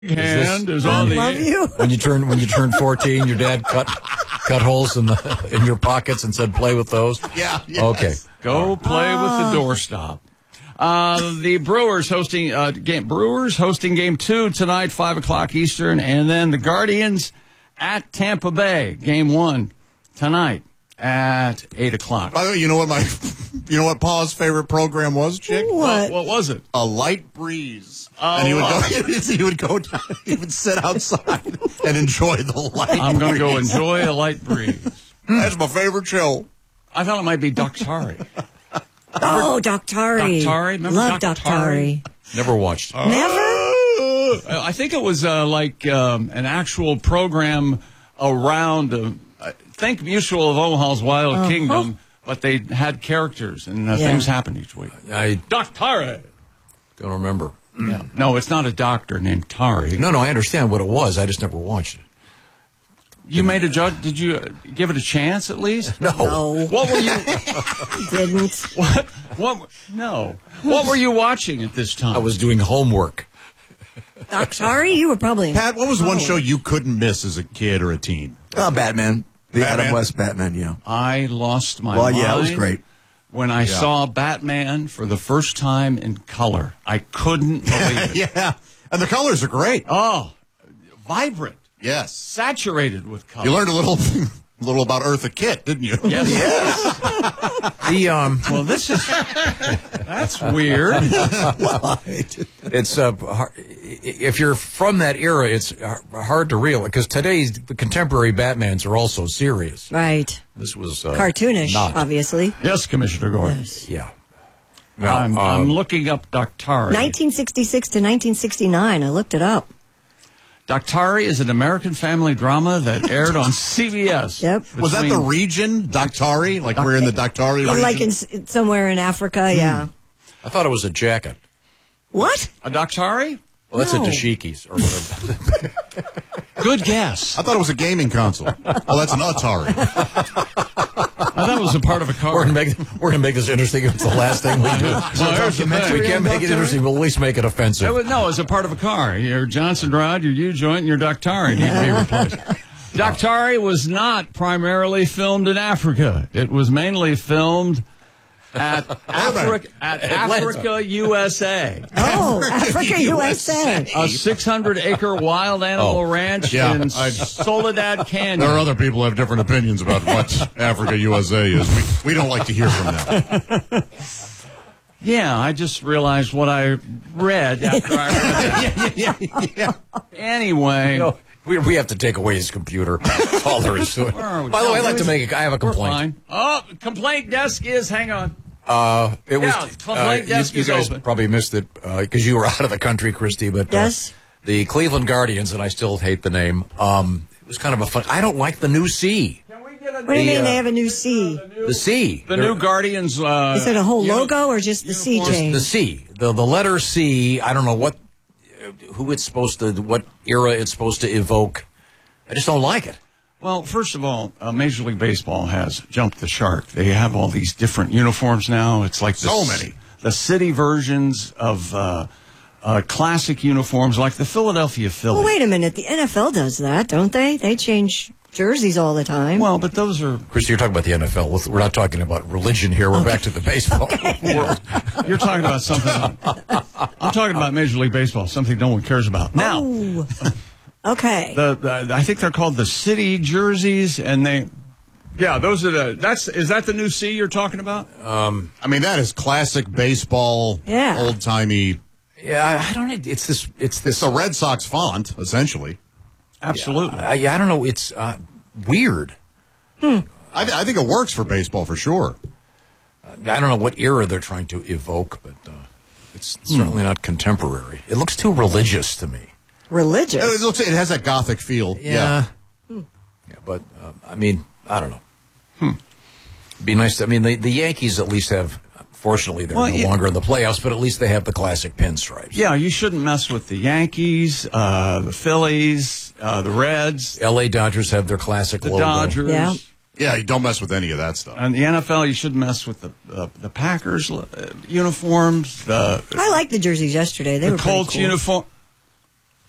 hand is on the love you. When you turned 14, your dad cut holes in your pockets and said, "Play with those." Yeah. Yes. Okay. Go play with the doorstop. The Brewers hosting game 2 tonight, 5:00 Eastern, and then the Guardians at Tampa Bay, game 1 tonight at 8:00. By the way, you know what Paul's favorite program was, Chick? What? What was it? A Light Breeze. Oh, and he would go down, he would sit outside and enjoy the light I'm going to go breeze. enjoy a light breeze. That's my favorite show. I thought it might be Daktari. Oh, Daktari. Daktari? Remember Love Daktari? Daktari. Never watched. Never? I think it was like an actual program around, think Mutual of Omaha's Wild Kingdom, but they had characters and things happened each week. I Daktari. don't remember. Yeah. No, it's not a doctor named Tari. No, I understand what it was. I just never watched it. You made a judge. Did you give it a chance at least? No. What were you? Didn't. What? No. What were you watching at this time? I was doing homework. Daktari? You were probably. Pat, what was one show you couldn't miss as a kid or a teen? Batman. The Batman? Adam West Batman, yeah. I lost my mind. Well, yeah, it was great. When I saw Batman for the first time in color. I couldn't believe it. Yeah. And the colors are great. Oh, vibrant, Yes. saturated with color. You learned a little about Eartha Kitt, didn't you? Yes. Well, this is that's weird. It's if you're from that era, it's hard to realize because today's the contemporary Batmans are also serious. Right. This was Cartoonish, not. obviously. Yes, Commissioner Gordon. Yeah. I'm looking up Daktari. 1966 to 1969. I looked it up. Daktari is an American family drama that aired on CBS. Yep. Was that the between- region, Daktari? Like we're in the Daktari region? Like in somewhere in Africa, yeah. I thought it was a jacket. What? a Daktari? Well, that's No. a dashikis or whatever. Good guess. I thought it was a gaming console. Oh, that's an Atari. I thought it was a part of a car. We're gonna make this interesting. It's the last thing we do. Well, here's the thing. We can't make it interesting. We'll at least make it offensive. No, it's a part of a car. Your Johnson rod, your U-joint, and your Daktari need to be replaced. Daktari was not primarily filmed in Africa. It was mainly filmed at Africa, USA. Oh, Africa, USA. A 600-acre wild animal ranch Yeah. in Soledad Canyon. There are other people who have different opinions about what Africa USA is. We don't like to hear from them. Yeah, I just realized what I read after I read it. Anyway. No, we have to take away his computer. That's all there is to it. Where are we? By the way, I'd like to make. I have a We're complaint. fine. Oh, complaint desk is, hang on. It was. Yeah, complaint desk you is guys open. probably missed it because you were out of the country, Christy. But Yes. the Cleveland Guardians, and I still hate the name. It was kind of a fun. I don't like the new C. Can we get What do you mean they have a new C? The C. The new Guardians. Is it a whole logo or just the C change? The C. The letter C. I don't know what era it's supposed to evoke. I just don't like it. Well, first of all, Major League Baseball has jumped the shark. They have all these different uniforms now. It's like So many. The city versions of classic uniforms, like the Philadelphia Phillies. Well, wait a minute. The NFL does that, don't they? They change jerseys all the time. Well, but those are. Christy, you're talking about the NFL. We're not talking about religion here. We're back to the baseball world. You're talking about something. I'm talking about Major League Baseball, something no one cares about. Now, Ooh. Okay. I think they're called the city jerseys, and those are is that the new C you're talking about? I mean, that is classic baseball, Yeah. old-timey. Yeah, I don't know. It's this. It's a Red Sox font, essentially. Absolutely. I don't know. It's weird. I think it works for baseball for sure. I don't know what era they're trying to evoke, but it's certainly not contemporary. It looks too religious to me. Religious. It has that gothic feel. Yeah. Yeah, but I mean, I don't know. It'd be nice. I mean, the Yankees at least have. Fortunately, they're no longer in the playoffs, but at least they have the classic pinstripes. Yeah, you shouldn't mess with the Yankees, the Phillies, the Reds, L.A. Dodgers have their classic the logo. Dodgers. Yeah. Yeah, you don't mess with any of that stuff. And the NFL, you shouldn't mess with the Packers uniforms, I liked the jerseys yesterday. They the were pretty Colts cool. uniform.